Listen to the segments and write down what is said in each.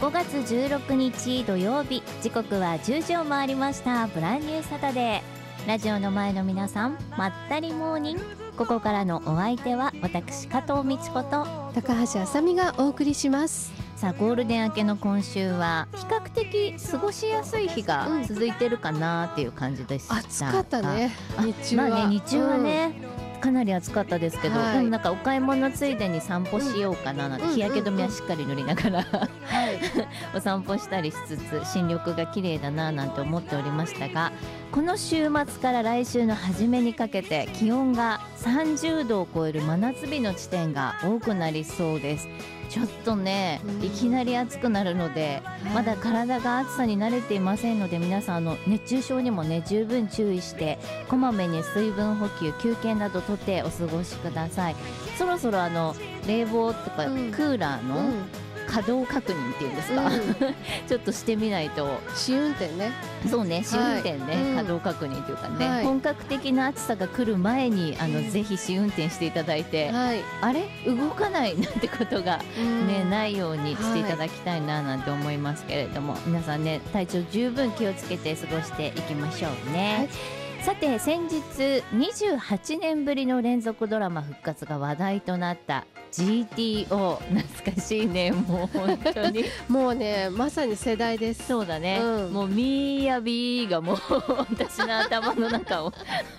5月16日土曜日、時刻は10時を回りました。ブランニューサタデー、ラジオの前の皆さん、まったりモーニング。ここからのお相手は私加藤美智子と高橋あさみがお送りします。 さあ、ゴールデン明けの今週は比較的過ごしやすい日が続いてるかなっていう感じでしたが、 暑かったね、日中は。 まあね、日中はね、かなり暑かったですけど、でもなんかお買い物ついでに散歩しようかななんて、日焼け止めはしっかり塗りながらお散歩したりしつつ、新緑が綺麗だななんて思っておりましたが、この週末から来週の初めにかけて気温が30度を超える真夏日の地点が多くなりそうです。ちょっとね、いきなり暑くなるので、まだ体が暑さに慣れていませんので、皆さん熱中症にもね十分注意して、こまめに水分補給、休憩などとってお過ごしください。そろそろ冷房とかクーラーの稼働確認っていうんですか、ちょっとしてみないと。 試運転ね。 そうね、試運転ね、稼働確認というかね、本格的な暑さが来る前にぜひ試運転していただいて、あれ動かないなんてことが、ないようにしていただきたいななんて思いますけれども、皆さんね、体調十分気をつけて過ごしていきましょうね。さて、先日28年ぶりの連続ドラマ復活が話題となった GTO、 懐かしいね、もう本当にもうね、まさに世代です。 そうだね、もうミーヤビーがもう私の頭の中を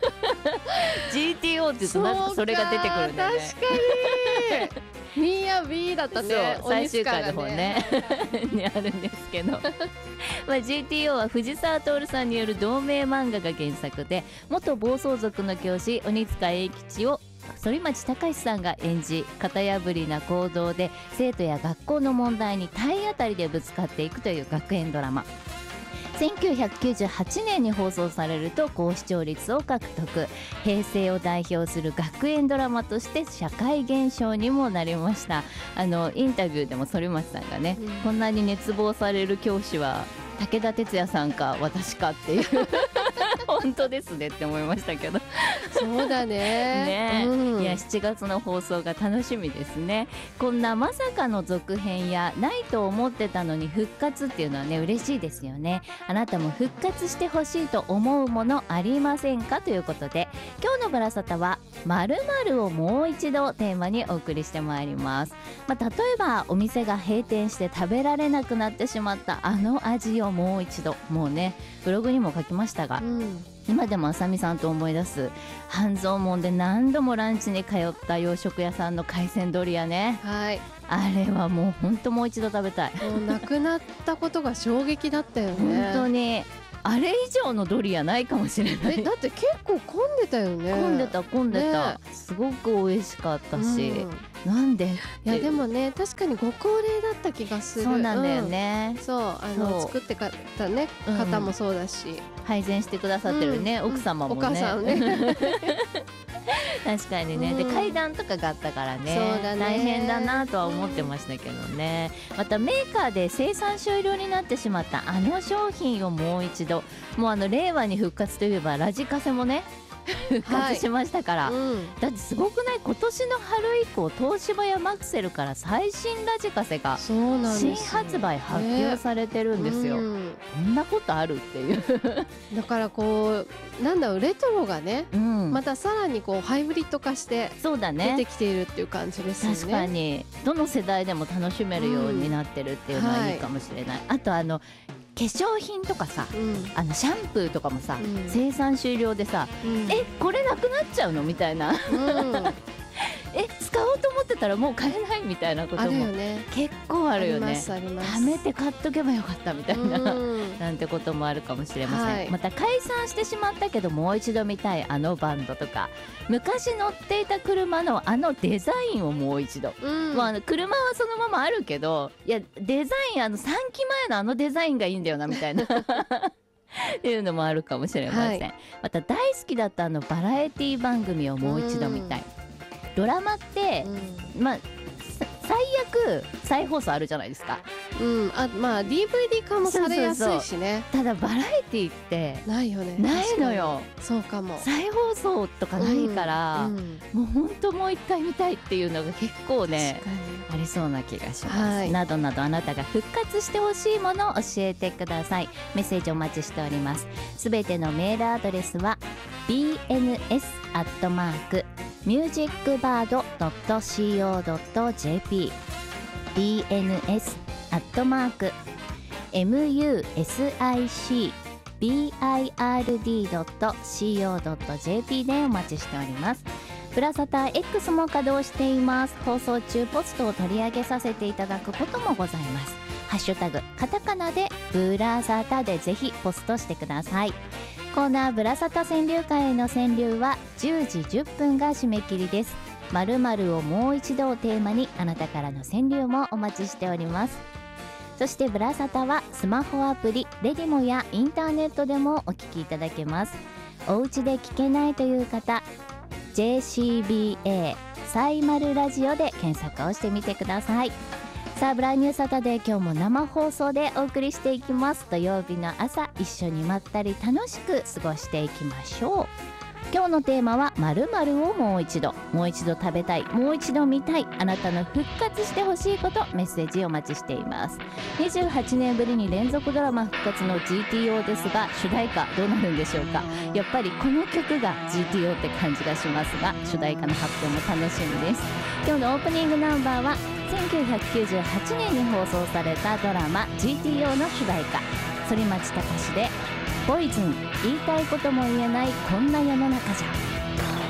GTO って言うとなぜかそれが出てくるんだよね。 確かにミーヤビーだったね。 そう、最終回の方ねにあるんですけどGTO は藤沢徹さんによる同名漫画が原作で、元暴走族の教師鬼塚英吉を反町隆史さんが演じ、型破りな行動で生徒や学校の問題に体当たりでぶつかっていくという学園ドラマ。1998年に放送されると高視聴率を獲得、平成を代表する学園ドラマとして社会現象にもなりました。インタビューでも反町さんがね、こんなに熱望される教師は武田鉄矢さんか私かっていう本当ですねって思いましたけどそうだねいや、7月の放送が楽しみですね。こんなまさかの続編やないと思ってたのに復活っていうのはね、嬉しいですよね。あなたも復活してほしいと思うものありませんかということで、今日のブラサタは〇〇をもう一度テーマにお送りしてまいります。例えばお店が閉店して食べられなくなってしまったあの味をもう一度、もうねブログにも書きましたが、今でもあさみさんと思い出す半蔵門で何度もランチに通った洋食屋さんの海鮮ドリアね、あれはもう本当もう一度食べたい。 もうなくなったことが衝撃だったよね。 本当にあれ以上のドリアないかもしれない。 だって結構混んでたよね。 混んでた、すごく美味しかったし、なんで。 いやでもね、確かにご高齢だった気がする。 そうなんだよね、 そう作ってかたね、方もそうだし、 配膳してくださってるね、奥様もね、 お母さんね確かにね、で階段とかがあったからね、大変だなとは思ってましたけどね。またメーカーで生産終了になってしまったあの商品をもう一度、もう令和に復活といえばラジカセもね復活しましたから、だってすごくない？今年の春以降、東芝やマクセルから最新ラジカセが新発売発表されてるんですよ。こんなことあるっていうだからこうなんだろう、レトロがね、またさらにこうハイブリッド化して出てきているっていう感じですよね。 確かにどの世代でも楽しめるようになってるっていうのはいいかもしれない。あと化粧品とかさ、シャンプーとかもさ、生産終了でさ、これなくなっちゃうのみたいな、使おうと思ってたらもう買えないみたいなことも結構あるよね。貯めて買っとけばよかったみたいななんてこともあるかもしれません。また解散してしまったけどもう一度見たいあのバンドとか、昔乗っていた車のあのデザインをもう一度、もう車はそのままあるけど、いやデザイン3期前のあのデザインがいいんだよなみたいなっていうのもあるかもしれません。また大好きだったバラエティ番組をもう一度見たい。ドラマって、 最悪再放送あるじゃないですか。 まあ DVD 化もされやすいしね。 ただバラエティってないよね。 ないのよ。 そうかも。 再放送とかないから、もう本当もう一回見たいっていうのが結構ねありそうな気がします、などなどあなたが復活してほしいものを教えてください。メッセージお待ちしております。すべてのメールアドレスは bns@musicbird.co.jp bns@musicbird.co.jp でお待ちしております。ブラサタ X も稼働しています。放送中ポストを取り上げさせていただくこともございます。ハッシュタグカタカナでブラサタでぜひポストしてください。コーナーブラサタ川柳会への川柳は10時10分が締め切りです。〇〇をもう一度をテーマにあなたからの川柳もお待ちしております。そしてブラサタはスマホアプリレディモやインターネットでもお聞きいただけます。お家で聞けないという方 JCBA サイマルラジオで検索をしてみてください。さあブランニューサタデー、今日も生放送でお送りしていきます。土曜日の朝一緒にまったり楽しく過ごしていきましょう。今日のテーマは〇〇をもう一度食べたい、もう一度見たい、あなたの復活してほしいこと、メッセージお待ちしています。28年ぶりに連続ドラマ復活の GTO ですが、主題歌どうなるんでしょうか。やっぱりこの曲が GTO って感じがしますが、主題歌の発表も楽しみです。今日のオープニングナンバーは1998年に放送されたドラマ GTO の主題歌、反町隆史でポイズン、言いたいことも言えないこんな世の中じゃ。